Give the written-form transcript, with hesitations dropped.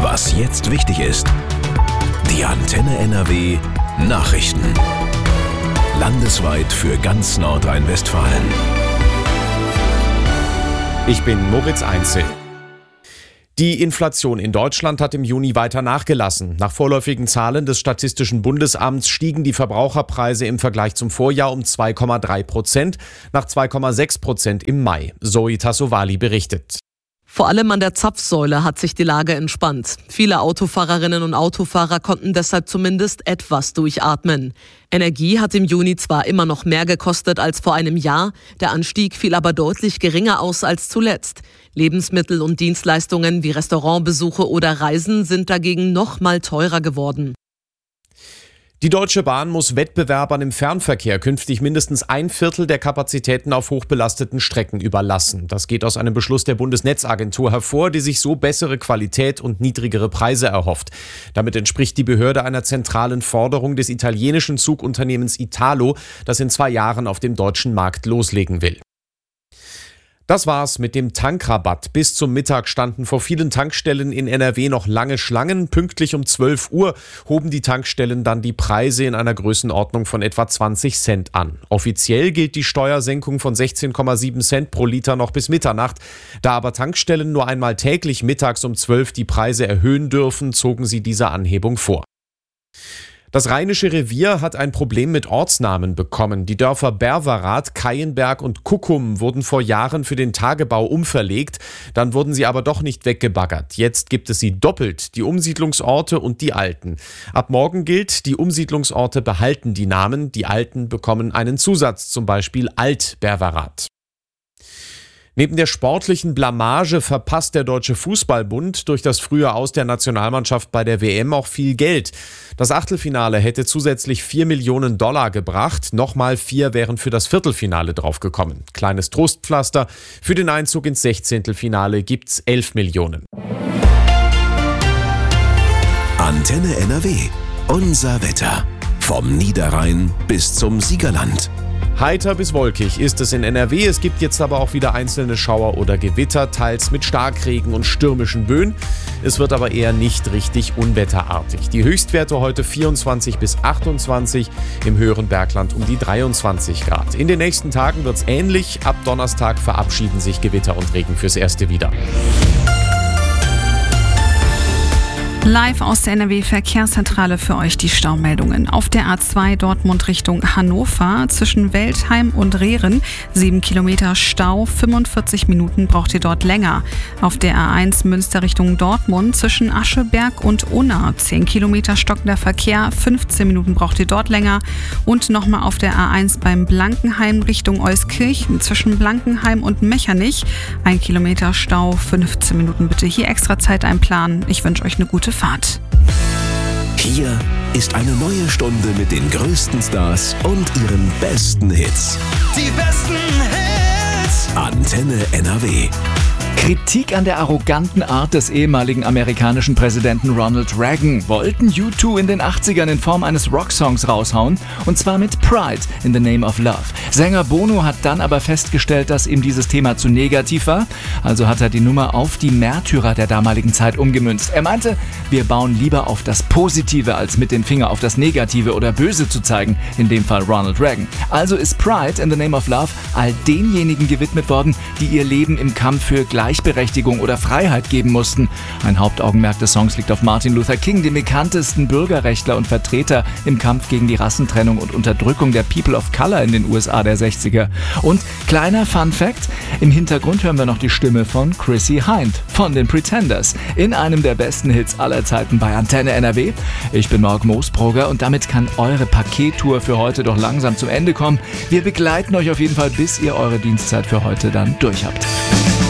Was jetzt wichtig ist. Die Antenne NRW Nachrichten. Landesweit für ganz Nordrhein-Westfalen. Ich bin Moritz Einzel. Die Inflation in Deutschland hat im Juni weiter nachgelassen. Nach vorläufigen Zahlen des Statistischen Bundesamts stiegen die Verbraucherpreise im Vergleich zum Vorjahr um 2,3%, nach 2,6% im Mai. Zoe Tassovali berichtet. Vor allem an der Zapfsäule hat sich die Lage entspannt. Viele Autofahrerinnen und Autofahrer konnten deshalb zumindest etwas durchatmen. Energie hat im Juni zwar immer noch mehr gekostet als vor einem Jahr, der Anstieg fiel aber deutlich geringer aus als zuletzt. Lebensmittel und Dienstleistungen wie Restaurantbesuche oder Reisen sind dagegen noch mal teurer geworden. Die Deutsche Bahn muss Wettbewerbern im Fernverkehr künftig mindestens 1/4 der Kapazitäten auf hochbelasteten Strecken überlassen. Das geht aus einem Beschluss der Bundesnetzagentur hervor, die sich so bessere Qualität und niedrigere Preise erhofft. Damit entspricht die Behörde einer zentralen Forderung des italienischen Zugunternehmens Italo, das in 2 Jahren auf dem deutschen Markt loslegen will. Das war's mit dem Tankrabatt. Bis zum Mittag standen vor vielen Tankstellen in NRW noch lange Schlangen. Pünktlich um 12 Uhr hoben die Tankstellen dann die Preise in einer Größenordnung von etwa 20 Cent an. Offiziell gilt die Steuersenkung von 16,7 Cent pro Liter noch bis Mitternacht. Da aber Tankstellen nur einmal täglich mittags um 12 die Preise erhöhen dürfen, zogen sie diese Anhebung vor. Das Rheinische Revier hat ein Problem mit Ortsnamen bekommen. Die Dörfer Berwerath, Keienberg und Kuckum wurden vor Jahren für den Tagebau umverlegt. Dann wurden sie aber doch nicht weggebaggert. Jetzt gibt es sie doppelt, die Umsiedlungsorte und die alten. Ab morgen gilt, die Umsiedlungsorte behalten die Namen, die alten bekommen einen Zusatz, zum Beispiel Alt-Berwerath. Neben der sportlichen Blamage verpasst der Deutsche Fußballbund durch das frühe Aus der Nationalmannschaft bei der WM auch viel Geld. Das Achtelfinale hätte zusätzlich $4 Millionen gebracht. Nochmal 4 wären für das Viertelfinale draufgekommen. Kleines Trostpflaster. Für den Einzug ins 16. Finale gibt's 11 Millionen. Antenne NRW. Unser Wetter. Vom Niederrhein bis zum Siegerland. Heiter bis wolkig ist es in NRW. Es gibt jetzt aber auch wieder einzelne Schauer oder Gewitter, teils mit Starkregen und stürmischen Böen. Es wird aber eher nicht richtig unwetterartig. Die Höchstwerte heute 24 bis 28, im höheren Bergland um die 23 Grad. In den nächsten Tagen wird es ähnlich. Ab Donnerstag verabschieden sich Gewitter und Regen fürs Erste wieder. Live aus der NRW-Verkehrszentrale für euch die Staumeldungen. Auf der A2 Dortmund Richtung Hannover zwischen Weltheim und Rehren 7 Kilometer Stau, 45 Minuten braucht ihr dort länger. Auf der A1 Münster Richtung Dortmund zwischen Ascheberg und Unna 10 Kilometer stockender Verkehr, 15 Minuten braucht ihr dort länger. Und nochmal auf der A1 beim Blankenheim Richtung Euskirchen zwischen Blankenheim und Mechernich 1 Kilometer Stau, 15 Minuten bitte hier extra Zeit einplanen. Ich wünsche euch eine gute Fahrt. Hier ist eine neue Stunde mit den größten Stars und ihren besten Hits. Die besten Hits. Antenne NRW. Kritik an der arroganten Art des ehemaligen amerikanischen Präsidenten Ronald Reagan wollten U2 in den 80ern in Form eines Rocksongs raushauen, und zwar mit Pride in the Name of Love. Sänger Bono hat dann aber festgestellt, dass ihm dieses Thema zu negativ war, also hat er die Nummer auf die Märtyrer der damaligen Zeit umgemünzt. Er meinte, wir bauen lieber auf das Positive, als mit dem Finger auf das Negative oder Böse zu zeigen, in dem Fall Ronald Reagan. Also ist Pride in the Name of Love all denjenigen gewidmet worden, die ihr Leben im Kampf für Gleichberechtigung oder Freiheit geben mussten. Ein Hauptaugenmerk des Songs liegt auf Martin Luther King, dem bekanntesten Bürgerrechtler und Vertreter im Kampf gegen die Rassentrennung und Unterdrückung der People of Color in den USA der 60er. Und kleiner Fun Fact, im Hintergrund hören wir noch die Stimme von Chrissie Hynde von den Pretenders in einem der besten Hits aller Zeiten bei Antenne NRW. Ich bin Marc Moosbrugger und damit kann eure Pakettour für heute doch langsam zum Ende kommen. Wir begleiten euch auf jeden Fall, bis ihr eure Dienstzeit für heute dann durch habt.